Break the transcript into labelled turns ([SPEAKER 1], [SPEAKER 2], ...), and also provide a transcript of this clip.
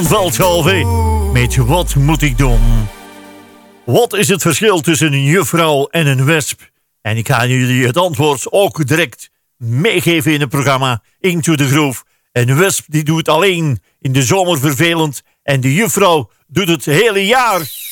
[SPEAKER 1] Veldschalve met Wat moet ik doen? Wat is het verschil tussen een juffrouw en een wesp? En ik ga jullie het antwoord ook direct meegeven in het programma Into the Groove. Een wesp die doet alleen in de zomer vervelend en de juffrouw doet het hele jaar